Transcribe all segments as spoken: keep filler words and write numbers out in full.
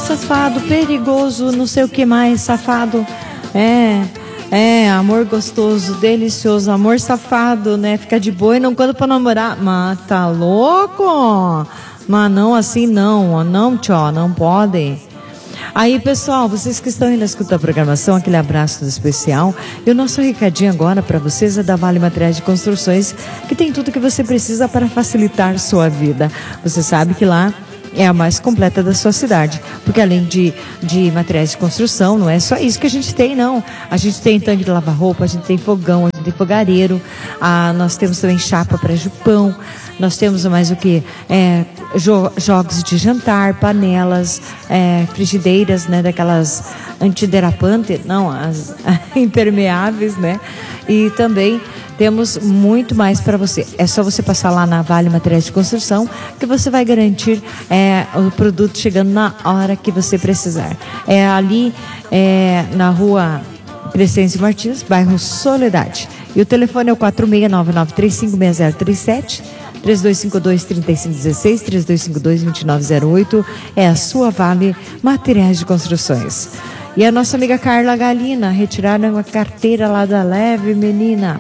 safado, perigoso, não sei o que mais, safado. É, é, amor gostoso, delicioso, amor safado, né? Fica de boa e não conta pra namorar. Mas tá louco? Mas não, assim não, não, tchau, não pode. Aí, pessoal, vocês que estão aí na escuta da programação, aquele abraço especial. E o nosso recadinho agora para vocês é da Vale Materiais de Construções, que tem tudo que você precisa para facilitar sua vida. Você sabe que lá é a mais completa da sua cidade, porque além de, de materiais de construção, não é só isso que a gente tem, não. A gente tem tanque de lavar roupa, a gente tem fogão, a gente tem fogareiro, ah, nós temos também chapa para jupão, nós temos mais o que? É, jo jogos de jantar, panelas, é, frigideiras, né, daquelas antiderapantes, não, as impermeáveis, né, e também temos muito mais para você. É só você passar lá na Vale Materiais de Construção que você vai garantir é, o produto chegando na hora que você precisar. É ali é, na rua Crescêncio Martins, bairro Soledade. E o telefone é o quatro seis nove nove três cinco seis zero três sete, três dois cinco dois, três cinco um seis, três dois cinco dois, dois nove zero oito. É a sua Vale Materiais de Construções. E a nossa amiga Carla Galina, retiraram uma carteira lá da Leve, menina.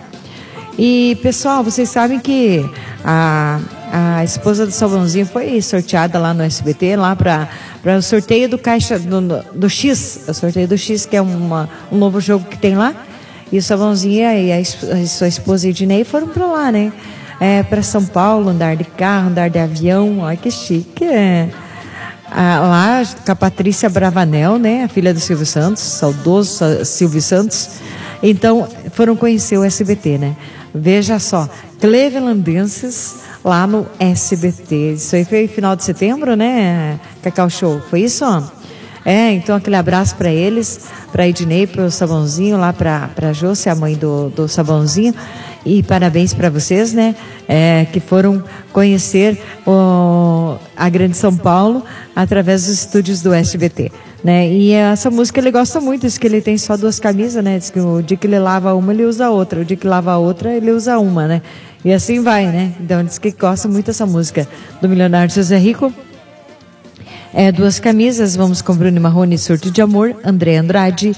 E, pessoal, vocês sabem que a, a esposa do Salvãozinho foi sorteada lá no S B T, lá para o sorteio do caixa do, do X, o sorteio do X, que é uma, um novo jogo que tem lá. E o Salvãozinho e a, a sua esposa Ednei foram para lá, né? É, para São Paulo, andar de carro, andar de avião, olha que chique. É. Ah, lá com a Patrícia Bravanel, né? A filha do Silvio Santos, saudoso Silvio Santos. Então, foram conhecer o S B T, né? Veja só, Clevelandenses lá no S B T. Isso aí foi final de setembro, né? Cacau Show, foi isso? É, então aquele abraço para eles, para Ednei, para o Sabãozinho, lá para a Josi, a mãe do, do Sabãozinho. E parabéns para vocês, né? É, que foram conhecer o, a Grande São Paulo através dos estúdios do S B T. Né? E essa música ele gosta muito, diz que ele tem só duas camisas, né? Diz que o dia que ele lava uma, ele usa outra, o dia que lava a outra, ele usa uma, né? E assim vai, né? Então diz que gosta muito dessa música do milionário José Rico. É, duas camisas, vamos com Bruno Marrone, Surto de Amor, André Andrade